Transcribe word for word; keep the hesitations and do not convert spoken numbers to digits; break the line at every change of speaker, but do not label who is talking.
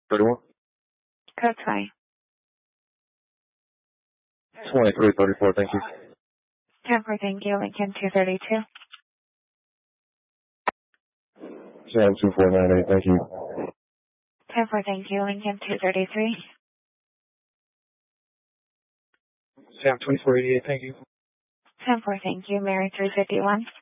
thirty-one.
Code twenty.
twenty-three thirty-four, thank you.
ten four, thank you. Lincoln two thirty-two.
Sam two four nine eight, thank you.
ten four, thank you. Lincoln two thirty-three.
Sam twenty-four eighty-eight, thank you.
ten four, thank you. Mary three fifty-one.